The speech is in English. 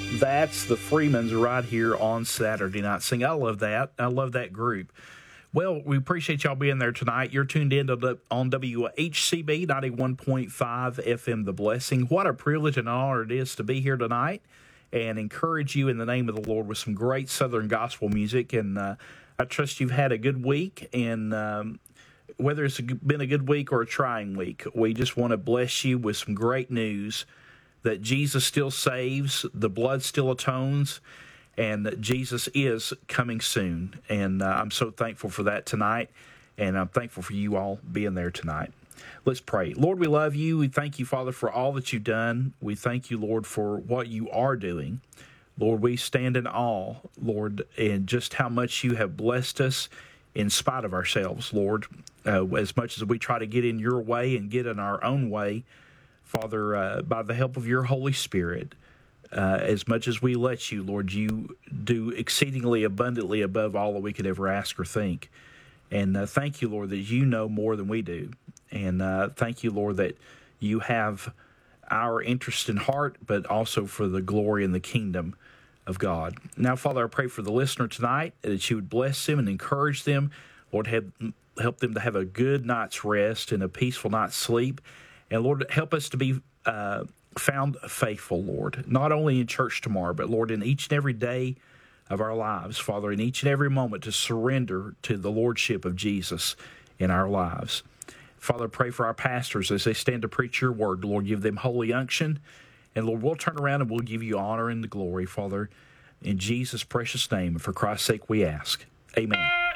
That's the Freemans right here on Saturday Night Sing. I love that. I love that group. Well, we appreciate y'all being there tonight. You're tuned in on WHCB 91.5 FM The Blessing. What a privilege and honor it is to be here tonight and encourage you in the name of the Lord with some great Southern gospel music. And I trust you've had a good week. And whether it's been a good week or a trying week, we just want to bless you with some great news that Jesus still saves, the blood still atones, and that Jesus is coming soon. And I'm so thankful for that tonight, and I'm thankful for you all being there tonight. Let's pray. Lord, we love you. We thank you, Father, for all that you've done. We thank you, Lord, for what you are doing. Lord, we stand in awe, Lord, and just how much you have blessed us in spite of ourselves, Lord. As much as we try to get in your way and get in our own way, Father, by the help of your Holy Spirit, as much as we let you, Lord, you do exceedingly abundantly above all that we could ever ask or think. And thank you, Lord, that you know more than we do. And thank you, Lord, that you have our interest in heart, but also for the glory and the kingdom of God. Now, Father, I pray for the listener tonight, that you would bless them and encourage them. Lord, help them to have a good night's rest and a peaceful night's sleep. And Lord, help us to be found faithful, Lord, not only in church tomorrow, but Lord, in each and every day of our lives, Father, in each and every moment to surrender to the Lordship of Jesus in our lives. Father, pray for our pastors as they stand to preach your word. Lord, give them holy unction. And Lord, we'll turn around and we'll give you honor and the glory, Father, in Jesus' precious name. And for Christ's sake we ask. Amen.